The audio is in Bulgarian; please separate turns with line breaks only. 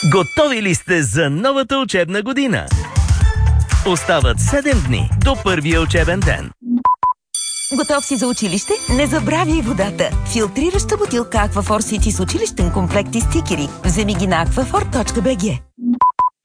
Готови ли сте за новата учебна година? Остават 7 дни до първия учебен ден.
Готов си за училище? Не забравяй водата! Филтрираща бутилка Aquaphor City с училищен комплект и стикери. Вземи ги на aquaphor.bg.